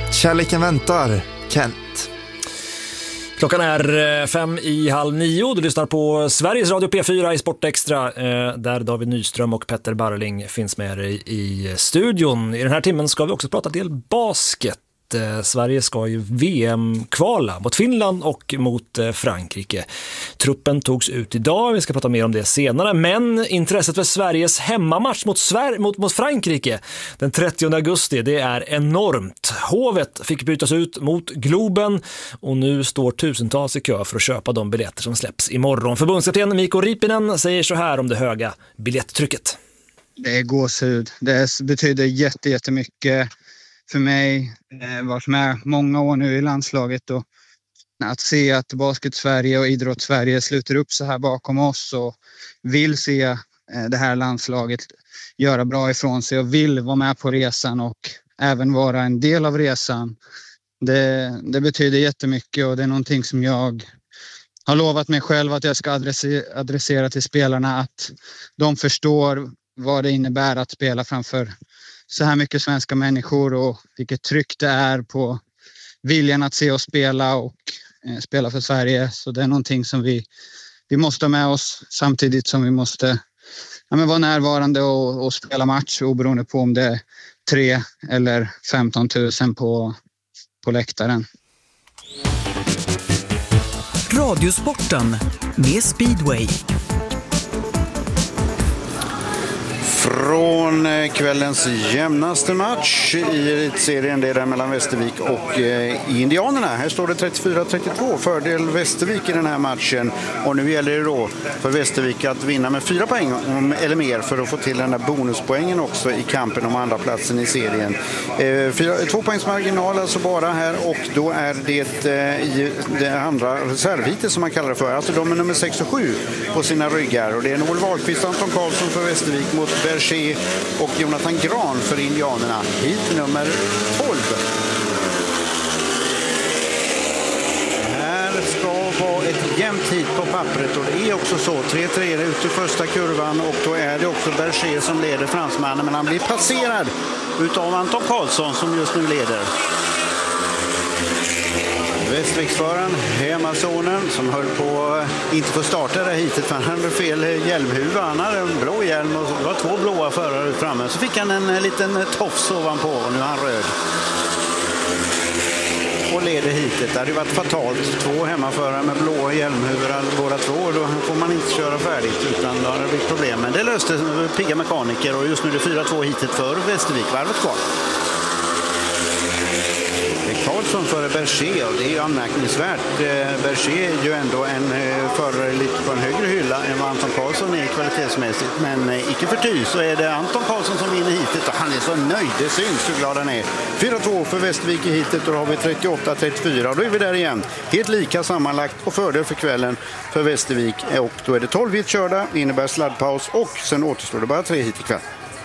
Kärleken väntar, Kent. Klockan är 8:55. Du lyssnar på Sveriges Radio P4 i Sportextra, där David Nyström och Petter Barling finns med dig i studion. I den här timmen ska vi också prata del basket. Sverige ska ju VM-kvala mot Finland och mot Frankrike. Truppen togs ut idag, vi ska prata mer om det senare. Men intresset för Sveriges hemmamatch mot Frankrike den 30 augusti, det är enormt. Hovet fick bytas ut mot Globen och nu står tusentals i kö för att köpa de biljetter som släpps imorgon. Förbundskapten Mikko Riipinen säger så här om det höga biljettrycket. Det är gåshud. Det betyder jättemycket för mig. Varit med många år nu i landslaget och att se att Basket-Sverige och Idrotts-Sverige sluter upp så här bakom oss och vill se det här landslaget göra bra ifrån sig och vill vara med på resan och även vara en del av resan. Det betyder jättemycket och det är någonting som jag har lovat mig själv att jag ska adressera till spelarna, att de förstår vad det innebär att spela framför så här mycket svenska människor och vilket tryck det är på viljan att se oss spela och spela för Sverige. Så det är någonting som vi måste ha med oss samtidigt som vi måste vara närvarande och spela match, oberoende på om det är 3 eller 15 000 på läktaren. Radiosporten med Speedway. Från kvällens jämnaste match i serien, det är där mellan Västervik och Indianerna. Här står det 34-32, fördel Västervik i den här matchen. Och nu gäller det då för Västervik att vinna med 4 poäng eller mer för att få till den där bonuspoängen också i kampen om andra platsen i serien. 2 poängs marginal alltså bara här, och då är det i det andra reservhitet som man kallar det för. Alltså de är nummer 6 och 7 på sina ryggar. Och det är Noel Wahlqvist, Anton Karlsson för Västervik mot Berger och Jonathan Gran för Indianerna. Hit nummer 12. Här ska vara ett jämnt hit på pappret och det är också så. 3-3 ut i första kurvan och då är det också Berger som leder fransmannen, men han blir passerad utav Anton Karlsson som just nu leder. Västviksföraren, hemmazonen, som höll på inte få starta det hitet för han hade fel hjälmhuva. Han hade en blå hjälm och det var 2 blåa förare ut framme. Så fick han en liten tofs ovanpå och nu är han röd. Och leder hitet. Det hade varit fatalt. 2 hemmaförare med blå hjälmhuvor båda 2. Då får man inte köra färdigt utan då har det blivit problem. Men det löste pigga mekaniker och just nu är det 4-2 hitet för Västervik. Varvet kvar. Karlsson före Berger, och det är ju anmärkningsvärt. Berger är ju ändå en förare lite på en högre hylla än vad Anton Karlsson är kvalitetsmässigt, men icke förty så är det Anton Karlsson som vinner hitet och han är så nöjd, det syns hur glad han är. 4-2 för Västervik i hitet och då har vi 38-34 och då är vi där igen. Helt lika sammanlagt och fördel för kvällen för Västervik, och då är det 12 hit körda, innebär sladdpaus och sen återstår det bara 3 hit ikväll.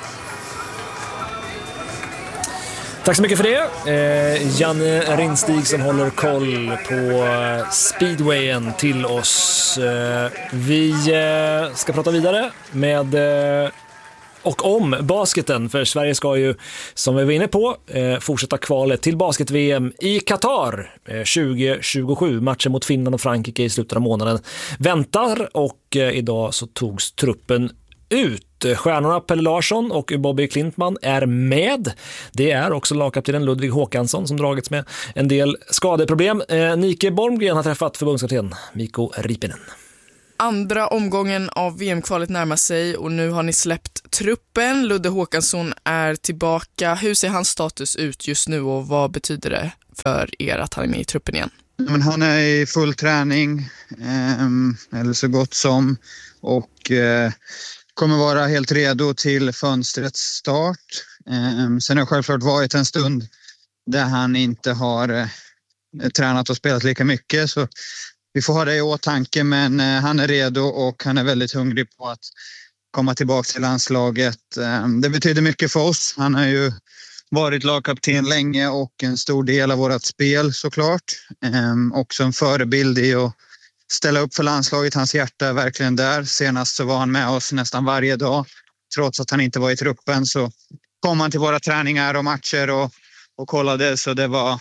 Tack så mycket för det. Janne Rinstig som håller koll på speedwayen till oss. Vi ska prata vidare med och om basketen, för Sverige ska ju, som vi var inne på, fortsätta kvalet till basket-VM i Qatar 2027. Matchen mot Finland och Frankrike i slutet av månaden väntar och idag så togs truppen ut. Stjärnorna Pelle Larsson och Bobby Klintman är med. Det är också lagkaptenen Ludvig Håkansson som dragits med en del skadeproblem. Nike Bormgren har träffat förbundskapten Mikko Riipinen. Andra omgången av VM-kvalet närmar sig och nu har ni släppt truppen. Ludde Håkansson är tillbaka. Hur ser hans status ut just nu och vad betyder det för er att han är med i truppen igen? Men han är i full träning, eller så gott som, och kommer vara helt redo till fönstrets start. Sen har det självklart varit en stund där han inte har tränat och spelat lika mycket, så vi får ha det i åtanke, men han är redo och han är väldigt hungrig på att komma tillbaka till landslaget. Det betyder mycket för oss. Han har ju varit lagkapten länge och en stor del av vårt spel såklart. Också en förebild i att ställa upp för landslaget. Hans hjärta är verkligen där. Senast så var han med oss nästan varje dag. Trots att han inte var i truppen så kom han till våra träningar och matcher och och kollade, så det var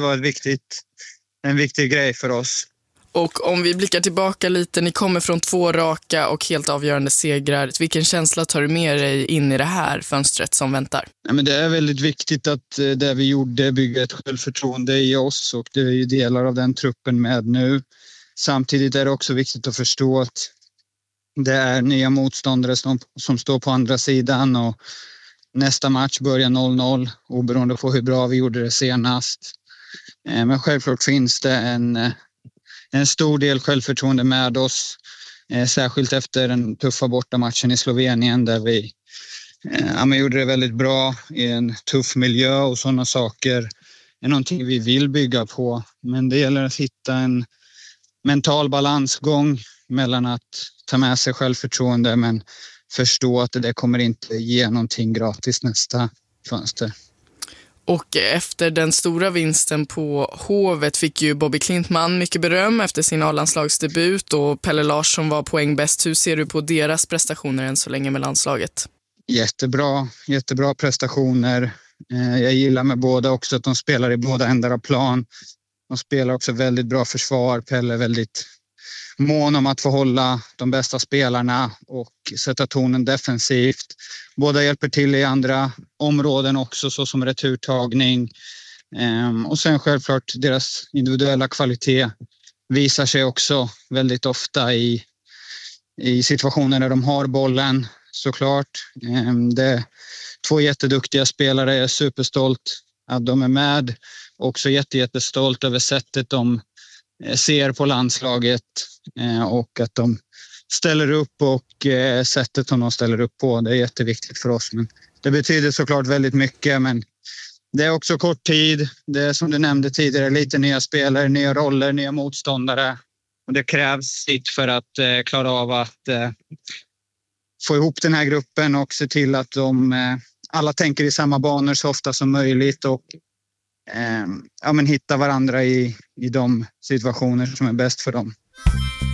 en viktig grej för oss. Och om vi blickar tillbaka lite, ni kommer från 2 raka och helt avgörande segrar. Vilken känsla tar du med dig in i det här fönstret som väntar? Ja, men det är väldigt viktigt att det vi gjorde bygger ett självförtroende i oss, och det är ju delar av den truppen med nu. Samtidigt är det också viktigt att förstå att det är nya motståndare som står på andra sidan, och nästa match börjar 0-0 oberoende på hur bra vi gjorde det senast. Men självklart finns det en stor del självförtroende med oss, särskilt efter den tuffa bortamatchen i Slovenien där vi gjorde det väldigt bra i en tuff miljö, och sådana saker är någonting vi vill bygga på. Men det gäller att hitta en mental balansgång mellan att ta med sig självförtroende men förstå att det kommer inte ge någonting gratis nästa fönster. Och efter den stora vinsten på Hovet fick ju Bobby Klintman mycket beröm efter sin A-landslagsdebut, och Pelle Larsson var poängbäst. Hur ser du på deras prestationer än så länge med landslaget? Jättebra prestationer. Jag gillar med båda också att de spelar i båda ändar av plan. De spelar också väldigt bra försvar. Pelle är väldigt mån om att få hålla de bästa spelarna och sätta tonen defensivt. Båda hjälper till i andra områden också, så som returtagning. Och sen självklart deras individuella kvalitet visar sig också väldigt ofta i situationer där de har bollen, såklart. Det är 2 jätteduktiga spelare. Jag är superstolt att de är med. Också jättestolt över sättet de ser på landslaget, och att de ställer upp, och sättet som de ställer upp på. Det är jätteviktigt för oss. Men det betyder såklart väldigt mycket, men det är också kort tid. Det är som du nämnde tidigare, lite nya spelare, nya roller, nya motståndare. Och det krävs sitt för att klara av att få ihop den här gruppen och se till att alla tänker i samma banor så ofta som möjligt, och hitta varandra i de situationer som är bäst för dem.